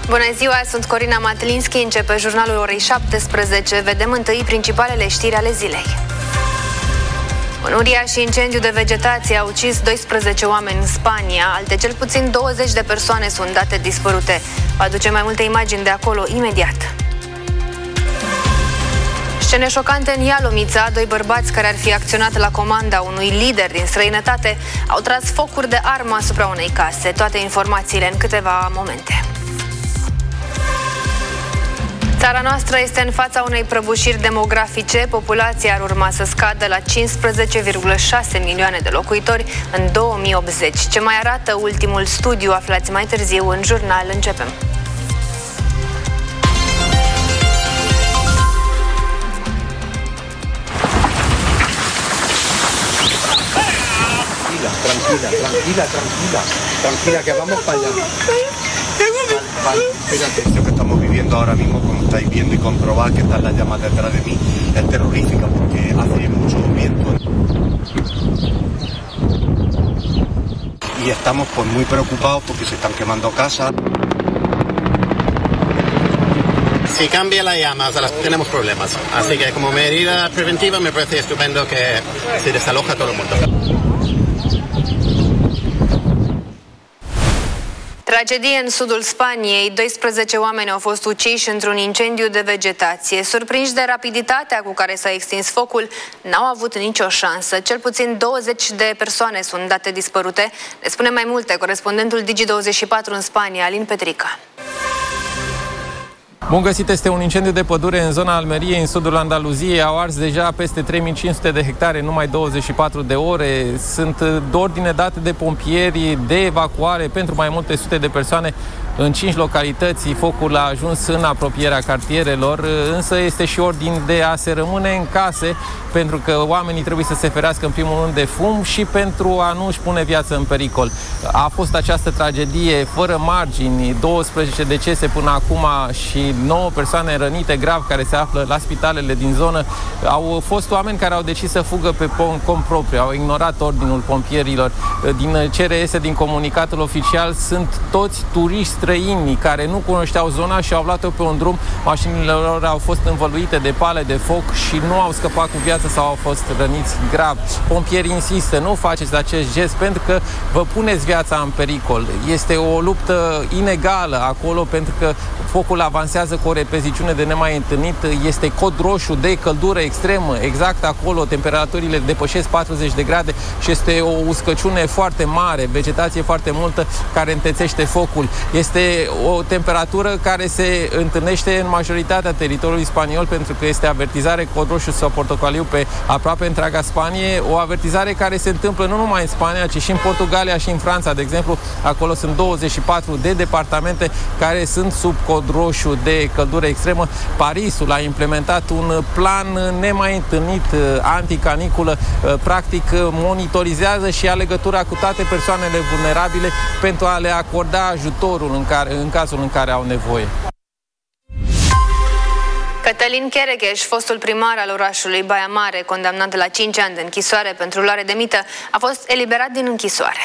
Bună ziua, sunt Corina Matlinski, începe jurnalul orei 17. Vedem întâi principalele știri ale zilei. Un uriaș incendiu de vegetație a ucis 12 oameni în Spania, alte cel puțin 20 de persoane sunt date dispărute. Vă aducem mai multe imagini de acolo imediat. Scene șocante în Ialomița. Doi bărbați care ar fi acționat la comanda unui lider din străinătate au tras focuri de armă asupra unei case. Toate informațiile în câteva momente. Țara noastră este în fața unei prăbușiri demografice. Populația ar urma să scadă la 15,6 milioane de locuitori în 2080. Ce mai arată ultimul studiu, aflați mai târziu în jurnal. Începem. Tranquila, que vamos para allá. Fíjate, esto que estamos viviendo ahora mismo, como estáis viendo y comprobar que están las llamas detrás de mí, es terrorífica porque hace mucho viento. Y estamos pues muy preocupados porque se están quemando casas. Si cambia la llama, tenemos problemas. Así que como medida preventiva me parece estupendo que se desaloja todo el mundo. Tragedie în sudul Spaniei. 12 oameni au fost uciși într-un incendiu de vegetație. Surprinși de rapiditatea cu care s-a extins focul, n-au avut nicio șansă. Cel puțin 20 de persoane sunt date dispărute. Ne spune mai multe corespondentul Digi24 în Spania, Alin Petrica. Bun găsit, este un incendiu de pădure în zona Almeriei, în sudul Andaluziei. Au ars deja peste 3500 de hectare în numai 24 de ore. Sunt ordine date de pompieri de evacuare pentru mai multe sute de persoane. În 5 localități focul a ajuns în apropierea cartierelor, însă este și ordin de a se rămâne în case, pentru că oamenii trebuie să se ferească în primul rând de fum și pentru a nu își pune viața în pericol. A fost această tragedie fără margini, 12 decese până acum și 9 persoane rănite grav care se află la spitalele din zonă. Au fost oameni care au decis să fugă pe cont propriu, au ignorat ordinul pompierilor. Din ce reiese din comunicatul oficial, sunt toți turiști străini care nu cunoșteau zona și au luat-o pe un drum. Mașinile lor au fost învăluite de pale de foc și nu au scăpat cu viață sau au fost răniți grav. Pompierii insistă, nu faceți acest gest pentru că vă puneți viața în pericol. Este o luptă inegală acolo pentru că focul avansează cu o repeziciune de nemai întâlnit. Este cod roșu de căldură extremă. Exact acolo temperaturile depășesc 40 de grade și este o uscăciune foarte mare, vegetație foarte multă care întețește focul. Este o temperatură care se întâlnește în majoritatea teritoriului spaniol pentru că este avertizare cod roșu sau portocaliu pe aproape întreaga Spanie, o avertizare care se întâmplă nu numai în Spania, ci și în Portugalia și în Franța, de exemplu. Acolo sunt 24 de departamente care sunt sub cod roșu de căldură extremă. Parisul a implementat un plan nemai întâlnit anticaniculă, practic monitorizează și ia legătura cu toate persoanele vulnerabile pentru a le acorda ajutorul în cazul în care au nevoie. Cătălin Cherecheș, fostul primar al orașului Baia Mare, condamnat la 5 ani de închisoare pentru luare de mită, a fost eliberat din închisoare.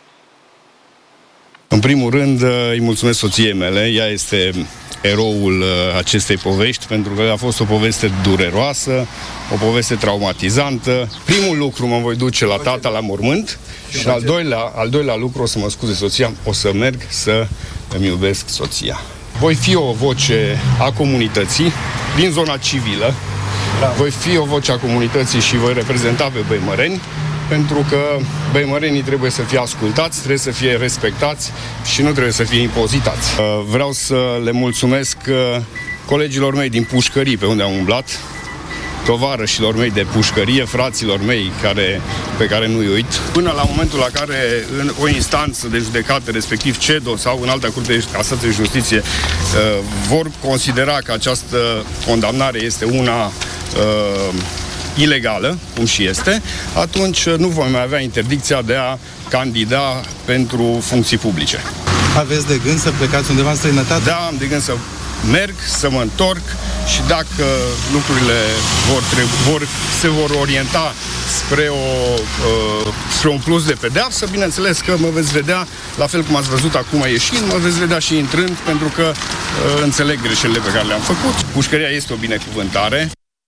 În primul rând îi mulțumesc soției mele, ea este eroul acestei povești, pentru că a fost o poveste dureroasă, o poveste traumatizantă. Primul lucru, mă voi duce la tata la mormânt și al doilea lucru, o să mă scuze soția, o să merg să îmi iubesc soția. Voi fi o voce a comunității din zona civilă, voi fi o voce a comunității și voi reprezenta pe băimăreni, pentru că băimărenii trebuie să fie ascultați, trebuie să fie respectați și nu trebuie să fie impozitați. Vreau să le mulțumesc colegilor mei din pușcării pe unde am umblat, tovarășilor mei de pușcărie, fraților mei pe care nu-i uit, până la momentul la care în o instanță de judecată, respectiv CEDO sau în alta curte de casație de justiție, vor considera că această condamnare este una ilegală, cum și este, atunci nu vom mai avea interdicția de a candida pentru funcții publice. Aveți de gând să plecați undeva în străinătate? Da, am de gând să merg, să mă întorc și dacă lucrurile se vor orienta spre un plus de pedeapsă, bineînțeles că mă veți vedea, la fel cum ați văzut acum ieșind, mă veți vedea și intrând, pentru că înțeleg greșelile pe care le-am făcut. Pușcăria este o binecuvântare.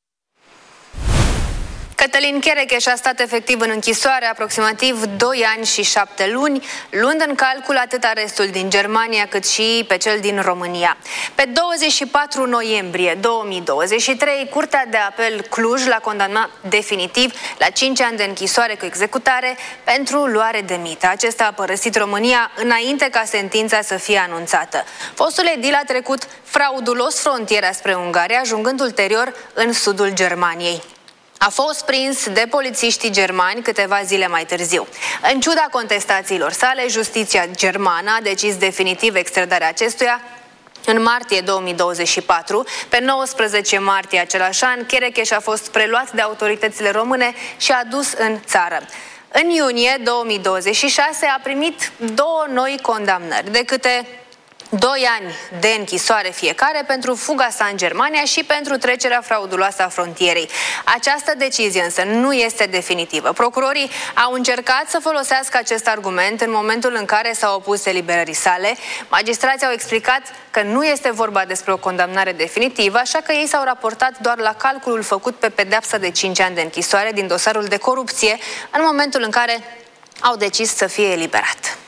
Cătălin Cherecheș a stat efectiv în închisoare aproximativ 2 ani și 7 luni, luând în calcul atât arestul din Germania cât și pe cel din România. Pe 24 noiembrie 2023, Curtea de Apel Cluj l-a condamnat definitiv la 5 ani de închisoare cu executare pentru luare de mită. Acesta a părăsit România înainte ca sentința să fie anunțată. Fostul edil a trecut fraudulos frontiera spre Ungaria, ajungând ulterior în sudul Germaniei. A fost prins de polițiștii germani câteva zile mai târziu. În ciuda contestațiilor sale, justiția germană a decis definitiv extradarea acestuia în martie 2024. Pe 19 martie același an, Cherecheș a fost preluat de autoritățile române și adus în țară. În iunie 2026 a primit 2 noi condamnări, de câte 2 ani de închisoare fiecare pentru fuga sa în Germania și pentru trecerea frauduloasă a frontierei. Această decizie însă nu este definitivă. Procurorii au încercat să folosească acest argument în momentul în care s-au opus eliberării sale. Magistrații au explicat că nu este vorba despre o condamnare definitivă, așa că ei s-au raportat doar la calculul făcut pe pedeapsa de 5 ani de închisoare din dosarul de corupție, în momentul în care au decis să fie eliberat.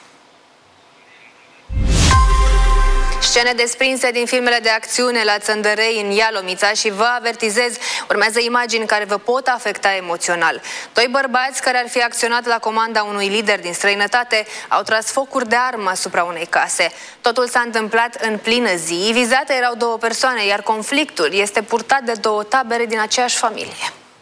Scene desprinse din filmele de acțiune la Țăndărei în Ialomița și vă avertizez, urmează imagini care vă pot afecta emoțional. 2 bărbați care ar fi acționat la comanda unui lider din străinătate au tras focuri de armă asupra unei case. Totul s-a întâmplat în plină zi, vizate erau 2 persoane, iar conflictul este purtat de 2 tabere din aceeași familie.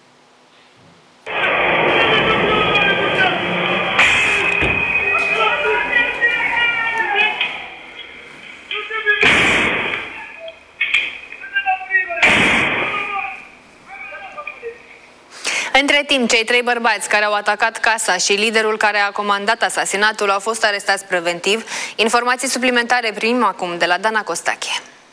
Între timp, cei 3 bărbați care au atacat casa și liderul care a comandat asasinatul au fost arestați preventiv. Informații suplimentare primim acum de la Dana Costache.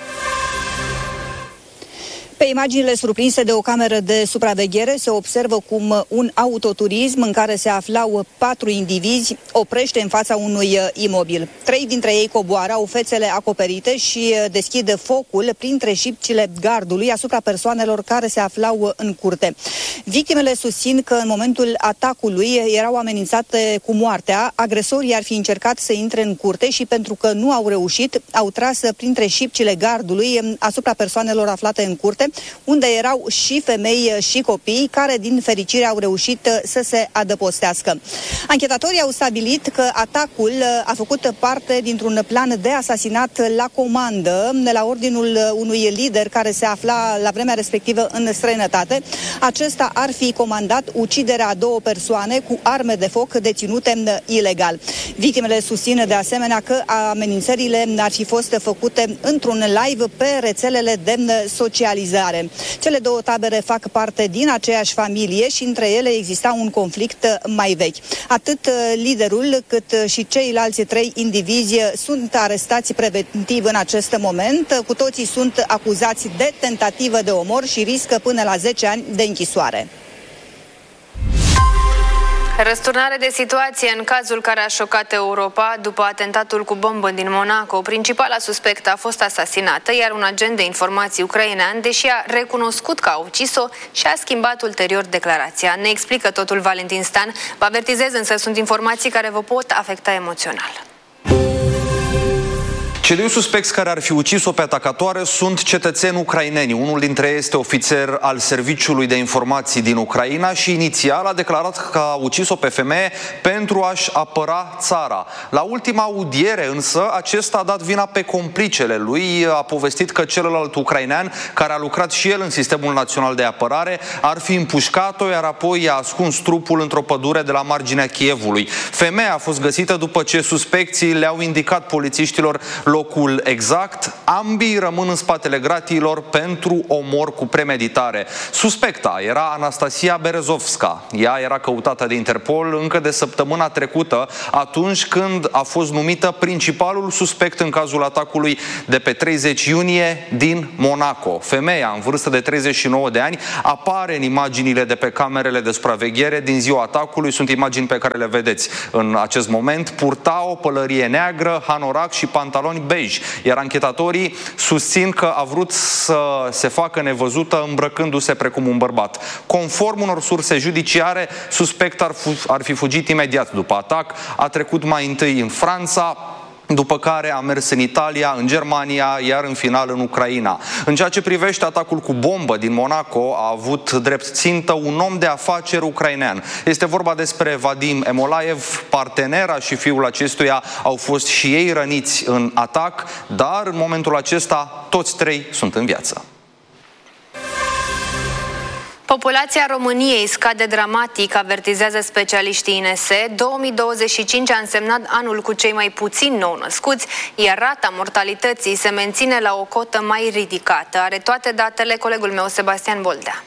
Pe imaginile surprinse de o cameră de supraveghere se observă cum un autoturism în care se aflau 4 indivizi oprește în fața unui imobil. 3 dintre ei coboară, au fețele acoperite și deschid focul printre șipcile gardului asupra persoanelor care se aflau în curte. Victimele susțin că în momentul atacului erau amenințate cu moartea. Agresorii ar fi încercat să intre în curte și pentru că nu au reușit, au tras printre șipcile gardului asupra persoanelor aflate în curte, unde erau și femei și copii care din fericire au reușit să se adăpostească. Anchetatorii au stabilit că atacul a făcut parte dintr-un plan de asasinat la comandă, la ordinul unui lider care se afla la vremea respectivă în străinătate. Acesta ar fi comandat uciderea a 2 persoane cu arme de foc deținute ilegal. Victimele susțin de asemenea că amenințările ar fi fost făcute într-un live pe rețelele de socializare. Cele 2 tabere fac parte din aceeași familie și între ele exista un conflict mai vechi. Atât liderul cât și ceilalți 3 indivizi sunt arestați preventiv în acest moment. Cu toții sunt acuzați de tentativă de omor și riscă până la 10 ani de închisoare. Răsturnare de situație în cazul care a șocat Europa după atentatul cu bombă din Monaco. Principala suspectă a fost asasinată, iar un agent de informații ucrainean, deși a recunoscut că a ucis-o, și-a schimbat ulterior declarația. Ne explică totul Valentin Stan. Vă avertizez însă, sunt informații care vă pot afecta emoțional. Cei 2 suspecți care ar fi ucis-o pe atacatoare sunt cetățeni ucraineni. Unul dintre ei este ofițer al Serviciului de Informații din Ucraina și inițial a declarat că a ucis-o pe femeie pentru a-și apăra țara. La ultima audiere însă, acesta a dat vina pe complicele lui, a povestit că celălalt ucrainean, care a lucrat și el în Sistemul Național de Apărare, ar fi împușcat-o, iar apoi i-a ascuns trupul într-o pădure de la marginea Kievului. Femeia a fost găsită după ce suspecții le-au indicat polițiștilor locul exact. Ambii rămân în spatele gratiilor pentru omor cu premeditare. Suspecta era Anastasia Berezovska. Ea era căutată de Interpol încă de săptămâna trecută, atunci când a fost numită principalul suspect în cazul atacului de pe 30 iunie din Monaco. Femeia, în vârstă de 39 de ani, apare în imaginile de pe camerele de supraveghere din ziua atacului. Sunt imagini pe care le vedeți în acest moment. Purta o pălărie neagră, hanorac și pantaloni bej, iar anchetatorii susțin că a vrut să se facă nevăzută îmbrăcându-se precum un bărbat. Conform unor surse judiciare, suspect ar fi fugit imediat după atac, a trecut mai întâi în Franța, după care a mers în Italia, în Germania, iar în final în Ucraina. În ceea ce privește atacul cu bombă din Monaco, a avut drept țintă un om de afaceri ucrainean. Este vorba despre Vadim Emolaev. Partenera și fiul acestuia au fost și ei răniți în atac, dar în momentul acesta toți trei sunt în viață. Populația României scade dramatic, avertizează specialiștii INS. 2025 a însemnat anul cu cei mai puțini nou-născuți, iar rata mortalității se menține la o cotă mai ridicată. Are toate datele colegul meu, Sebastian Boldea.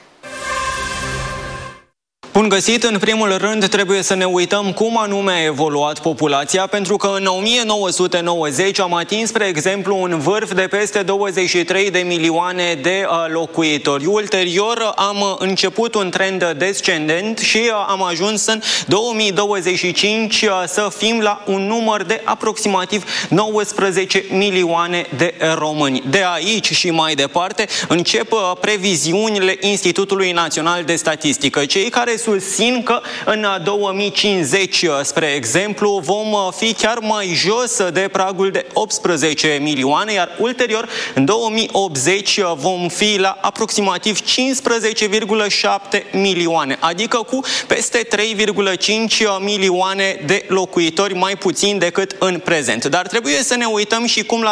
Bun găsit! În primul rând trebuie să ne uităm cum anume a evoluat populația, pentru că în 1990 am atins, spre exemplu, un vârf de peste 23 de milioane de locuitori. Ulterior am început un trend descendent și am ajuns în 2025 să fim la un număr de aproximativ 19 milioane de români. De aici și mai departe încep previziunile Institutului Național de Statistică. Cei care susțin că în 2050, spre exemplu, vom fi chiar mai jos de pragul de 18 milioane, iar ulterior, în 2080, vom fi la aproximativ 15,7 milioane, adică cu peste 3,5 milioane de locuitori mai puțin decât în prezent. Dar trebuie să ne uităm și cum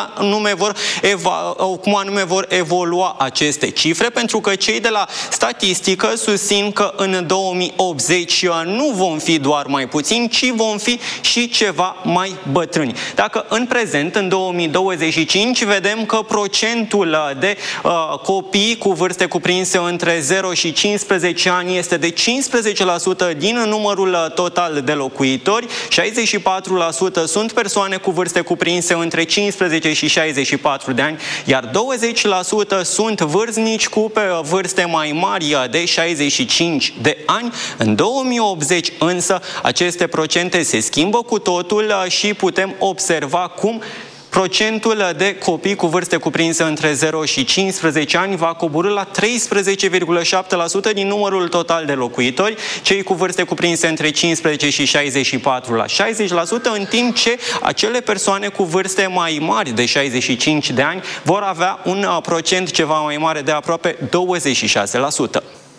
anume vor evolua aceste cifre, pentru că cei de la statistică susțin că în 2080 nu vom fi doar mai puțini, ci vom fi și ceva mai bătrâni. Dacă în prezent, în 2025, vedem că procentul de copii cu vârste cuprinse între 0 și 15 ani este de 15% din numărul total de locuitori, 64% sunt persoane cu vârste cuprinse între 15 și 64 de ani, iar 20% sunt vârstnici cu vârste mai mari de 65 de ani. În 2080 însă aceste procente se schimbă cu totul și putem observa cum procentul de copii cu vârste cuprinse între 0 și 15 ani va coborî la 13,7% din numărul total de locuitori, cei cu vârste cuprinse între 15 și 64 la 60%, în timp ce acele persoane cu vârste mai mari de 65 de ani vor avea un procent ceva mai mare de aproape 26%.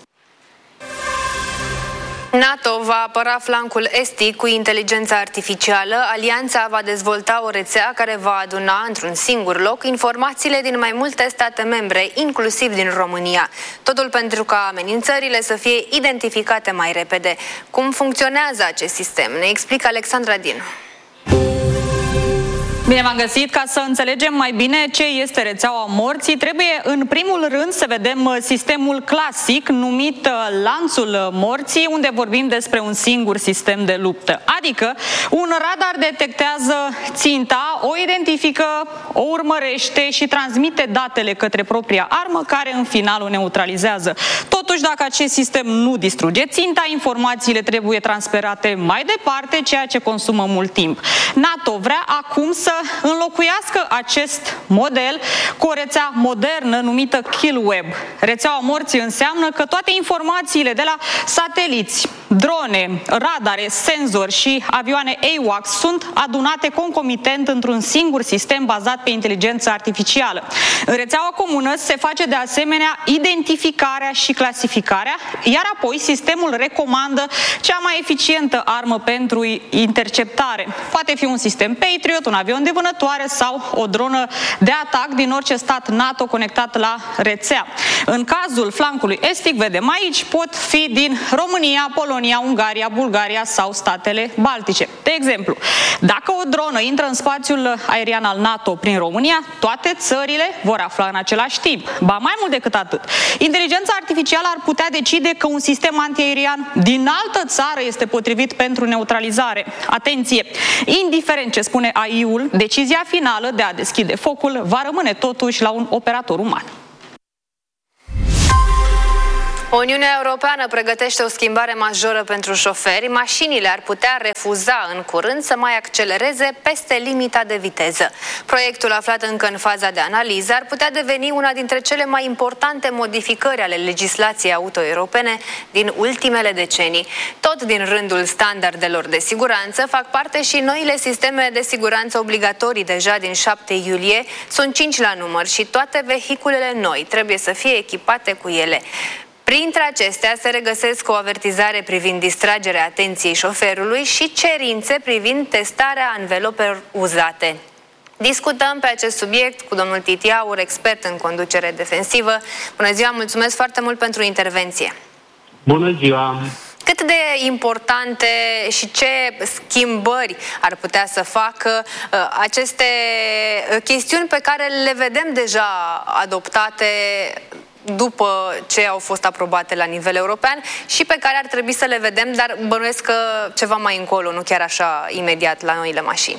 NATO va apăra flancul estic cu inteligența artificială. Alianța va dezvolta o rețea care va aduna într-un singur loc informațiile din mai multe state membre, inclusiv din România. Totul pentru ca amenințările să fie identificate mai repede. Cum funcționează acest sistem? Ne explică Alexandra Dinu. Bine v-am găsit! Ca să înțelegem mai bine ce este rețeaua morții, trebuie în primul rând să vedem sistemul clasic numit lanțul morții, unde vorbim despre un singur sistem de luptă. Adică un radar detectează ținta, o identifică, o urmărește și transmite datele către propria armă, care în final o neutralizează. Totuși, dacă acest sistem nu distruge ținta, informațiile trebuie transferate mai departe, ceea ce consumă mult timp. NATO vrea acum să înlocuiască acest model cu o rețea modernă numită KillWeb. Rețeaua morții înseamnă că toate informațiile de la sateliți, drone, radare, senzori și avioane AWACS sunt adunate concomitent într-un singur sistem bazat pe inteligență artificială. În rețeaua comună se face de asemenea identificarea și clasificarea, iar apoi sistemul recomandă cea mai eficientă armă pentru interceptare. Poate fi un sistem Patriot, un avion de vânătoare sau o dronă de atac din orice orice stat NATO conectat la rețea. În cazul flancului estic, vedem aici, pot fi din România, Polonia, Ungaria, Bulgaria sau statele Baltice. De exemplu, dacă o dronă intră în spațiul aerian al NATO prin România, toate țările vor afla în același timp. Ba mai mult decât atât, inteligența artificială ar putea decide că un sistem antiaerian din altă țară este potrivit pentru neutralizare. Atenție! Indiferent ce spune AI-ul, decizia finală de a deschide focul va rămâne totuși la un operator uman. Uniunea Europeană pregătește o schimbare majoră pentru șoferi. Mașinile ar putea refuza în curând să mai accelereze peste limita de viteză. Proiectul, aflat încă în faza de analiză, ar putea deveni una dintre cele mai importante modificări ale legislației auto-europene din ultimele decenii. Tot din rândul standardelor de siguranță fac parte și noile sisteme de siguranță obligatorii deja din 7 iulie. Sunt 5 la număr și toate vehiculele noi trebuie să fie echipate cu ele. Printre acestea se regăsesc o avertizare privind distragerea atenției șoferului și cerințe privind testarea anvelopelor uzate. Discutăm pe acest subiect cu domnul Titi Aur, expert în conducere defensivă. Bună ziua, mulțumesc foarte mult pentru intervenție. Bună ziua! Cât de importante și ce schimbări ar putea să facă aceste chestiuni pe care le vedem deja adoptate după ce au fost aprobate la nivel european și pe care ar trebui să le vedem, dar bănuiesc că ceva mai încolo, nu chiar așa imediat la noile mașini?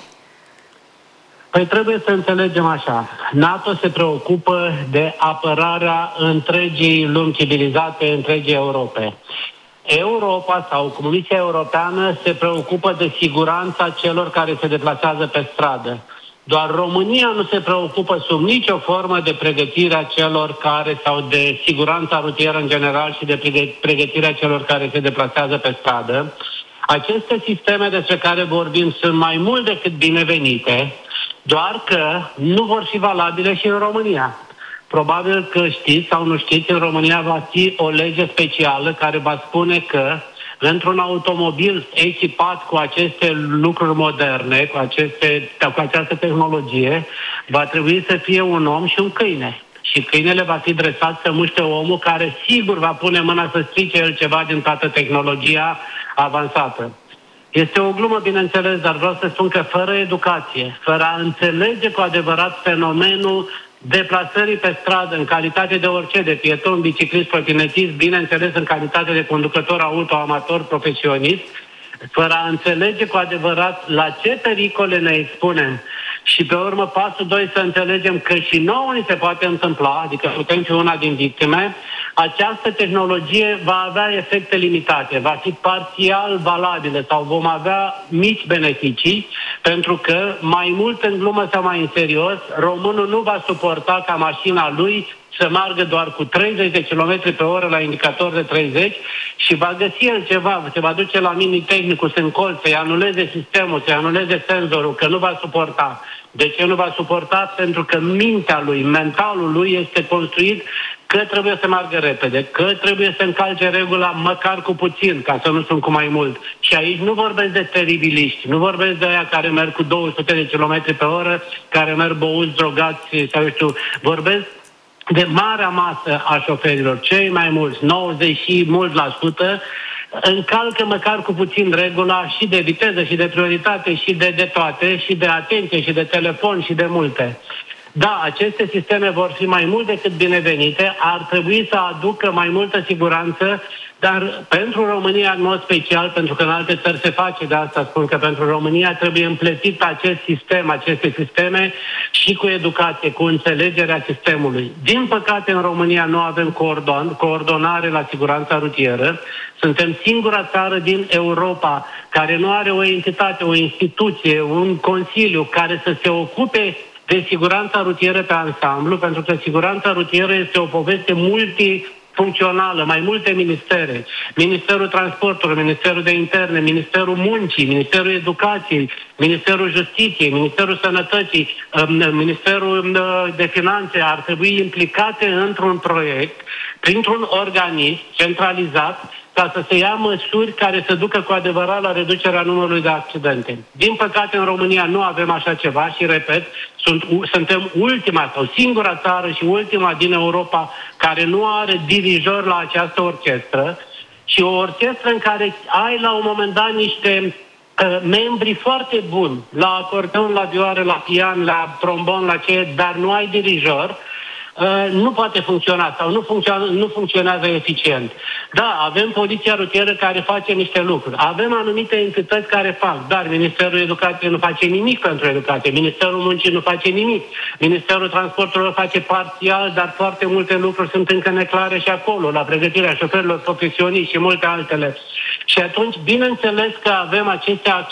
Păi trebuie să înțelegem așa. NATO se preocupă de apărarea întregii lumi civilizate, întregii Europe. Europa sau Comisia Europeană se preocupă de siguranța celor care se deplasează pe stradă. Doar România nu se preocupă sub nicio formă de pregătirea celor care, sau de siguranța rutieră în general și de pregătirea celor care se deplasează pe stradă. Aceste sisteme despre care vorbim sunt mai mult decât binevenite, doar că nu vor fi valabile și în România. Probabil că știți sau nu știți, în România va fi o lege specială care va spune că într-un automobil echipat cu aceste lucruri moderne, cu această tehnologie, va trebui să fie un om și un câine. Și câinele va fi dresat să muște omul care sigur va pune mâna să strice el ceva din toată tehnologia avansată. Este o glumă, bineînțeles, dar vreau să spun că fără educație, fără a înțelege cu adevărat fenomenul deplasării pe stradă în calitate de orice, de pieton, biciclist, trotinetist, bineînțeles în calitate de conducător auto, amator, profesionist, fără a înțelege cu adevărat la ce pericole ne expunem și pe urmă pasul 2 să înțelegem că și nouă ni se poate întâmpla, adică putem fi una din victime, această tehnologie va avea efecte limitate, va fi parțial valabilă sau vom avea mici beneficii, pentru că mai mult în glumă sau mai în serios, românul nu va suporta ca mașina lui să meargă doar cu 30 de km pe oră la indicator de 30 și va găsi el ceva, se va duce la mini-tehnicul, să încolțe, să-i anuleze sistemul, să-i anuleze senzorul, că nu va suporta. De ce nu va suporta? Pentru că mintea lui, mentalul lui este construit că trebuie să meargă repede, că trebuie să încalce regula măcar cu puțin, ca să nu sunt cu mai mult. Și aici nu vorbesc de teribiliști, nu vorbesc de aia care merg cu 200 de km pe oră, care merg băuți, drogați, sau eu știu, vorbesc de marea masă a șoferilor, cei mai mulți, 90 și mult la sută, încalcă măcar cu puțin regula și de viteză, și de prioritate, și de toate, și de atenție, și de telefon, și de multe. Da, aceste sisteme vor fi mai mult decât binevenite, ar trebui să aducă mai multă siguranță, dar pentru România în mod special, pentru că în alte țări se face, de asta spun că pentru România trebuie împletit aceste sisteme și cu educație, cu înțelegerea sistemului. Din păcate în România nu avem coordonare la siguranța rutieră. Suntem singura țară din Europa care nu are o entitate, o instituție, un consiliu care să se ocupe de siguranța rutieră pe ansamblu, pentru că siguranța rutieră este o poveste multifuncțională, mai multe ministere. Ministerul Transportului, Ministerul de Interne, Ministerul Muncii, Ministerul Educației, Ministerul Justiției, Ministerul Sănătății, Ministerul de Finanțe ar trebui implicate într-un proiect, printr-un organism centralizat, ca să se ia măsuri care să ducă cu adevărat la reducerea numărului de accidente. Din păcate, în România nu avem așa ceva și, repet, suntem ultima sau singura țară și ultima din Europa care nu are dirijor la această orchestră și o orchestră în care ai la un moment dat niște membri foarte buni la acordeon, la vioară, la pian, la trombon, la ce, dar nu ai dirijor, nu poate funcționa sau nu funcționează eficient. Da, avem poliția rutieră care face niște lucruri. Avem anumite entități care fac, dar Ministerul Educației nu face nimic pentru educație, Ministerul Muncii nu face nimic, Ministerul Transporturilor face parțial, dar foarte multe lucruri sunt încă neclare și acolo, la pregătirea șoferilor profesioniști și multe altele. Și atunci, bineînțeles că avem aceste